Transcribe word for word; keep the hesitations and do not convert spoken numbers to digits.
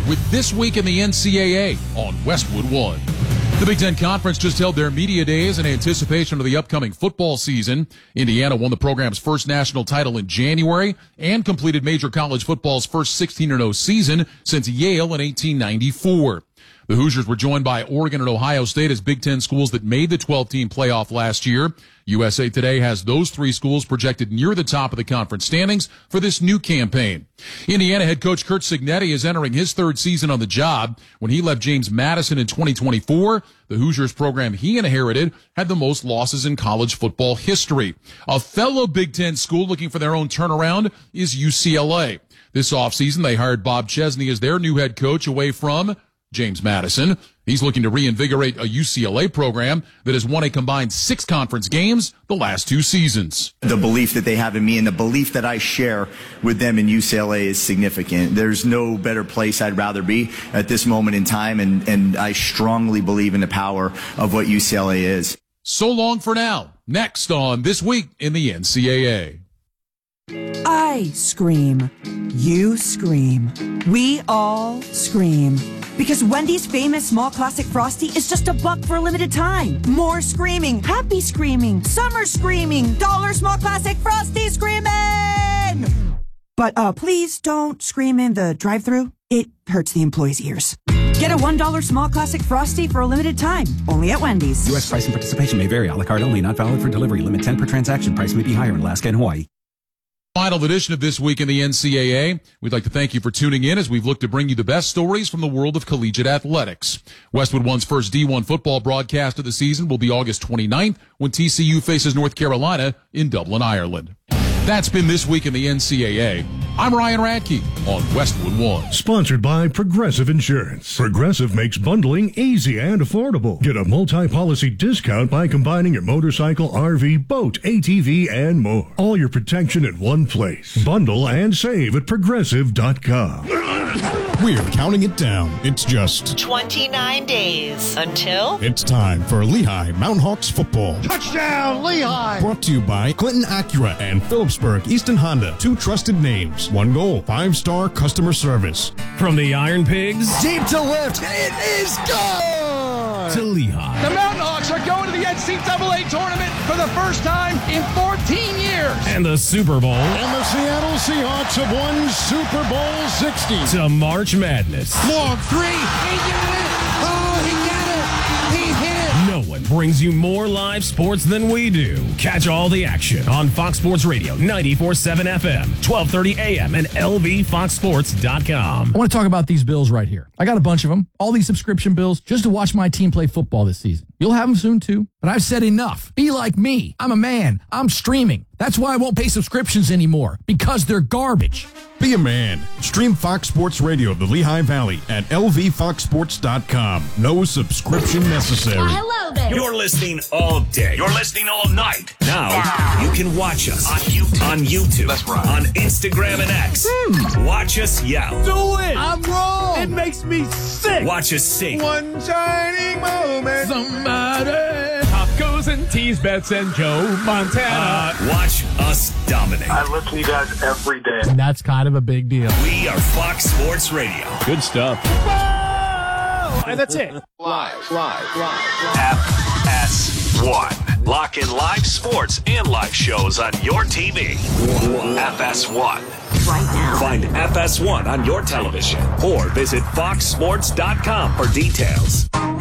with This Week in the N C double A on Westwood One. The Big Ten Conference just held their media days in anticipation of the upcoming football season. Indiana won the program's first national title in January and completed major college football's first sixteen and oh season since Yale in eighteen ninety-four. The Hoosiers were joined by Oregon and Ohio State as Big Ten schools that made the twelve-team playoff last year. U S A Today has those three schools projected near the top of the conference standings for this new campaign. Indiana head coach Curt Cignetti is entering his third season on the job. When he left James Madison in twenty twenty-four, the Hoosiers program he inherited had the most losses in college football history. A fellow Big Ten school looking for their own turnaround is U C L A. This offseason, they hired Bob Chesney as their new head coach away from James Madison. He's looking to reinvigorate a U C L A program that has won a combined six conference games the last two seasons. The belief that they have in me and the belief that I share with them in U C L A is significant. There's no better place I'd rather be at this moment in time, and, and I strongly believe in the power of what U C L A is. So long for now. Next on This Week in the N C double A. I scream. You scream. We all scream. Because Wendy's famous small classic Frosty is just a buck for a limited time. More screaming, happy screaming, summer screaming, dollar small classic Frosty screaming! But uh, please don't scream in the drive-thru. It hurts the employees' ears. Get a one dollar small classic Frosty for a limited time, only at Wendy's. U S price and participation may vary. A la carte only, not valid for delivery. Limit ten per transaction. Price may be higher in Alaska and Hawaii. Final edition of This Week in the N C double A. We'd like to thank you for tuning in as we've looked to bring you the best stories from the world of collegiate athletics. Westwood One's first D one football broadcast of the season will be August twenty-ninth when T C U faces North Carolina in Dublin, Ireland. That's been This Week in the N C double A. I'm Ryan Radke on Westwood One. Sponsored by Progressive Insurance. Progressive makes bundling easy and affordable. Get a multi-policy discount by combining your motorcycle, R V, boat, A T V, and more. All your protection in one place. Bundle and save at Progressive dot com. We're counting it down. It's just twenty-nine days until it's time for Lehigh Mountain Hawks football. Touchdown, Lehigh! Brought to you by Clinton Acura and Phillipsburg Easton Honda. Two trusted names. One goal. Five-star customer service. From the Iron Pigs. Deep to left. It is gone! To Lehigh. The Mountain Hawks are going to the N C double A tournament for the first time in fourteen years. And the Super Bowl. And the Seattle Seahawks have won Super Bowl sixty. To March Madness. Long three. He did it. Oh, he got it. He hit it. No one brings you more live sports than we do. Catch all the action on Fox Sports Radio, ninety-four point seven F M, twelve thirty A M, and L V fox sports dot com. I want to talk about these bills right here. I got a bunch of them, all these subscription bills, just to watch my team play football this season. You'll have them soon, too. But I've said enough. Be like me. I'm a man. I'm streaming. That's why I won't pay subscriptions anymore, because they're garbage. Be a man. Stream Fox Sports Radio of the Lehigh Valley at L V fox sports dot com. No subscription necessary. Uh, hello there. You're listening all day. You're listening all night. Now, you can watch us on YouTube. On YouTube. That's right. On Instagram and X. Hmm. Watch us yell. Do it. I'm wrong. It makes me sick. Watch us sing. One shining moment. Somebody. Tacos and tease bets and Joe Montana. Uh, watch us dominate. I listen to you guys every day. And that's kind of a big deal. We are Fox Sports Radio. Good stuff. Whoa! And that's it. Live, live, live. F S one. Lock in live sports and live shows on your T V. F S one. right now. Find F S one on your television or visit fox sports dot com for details.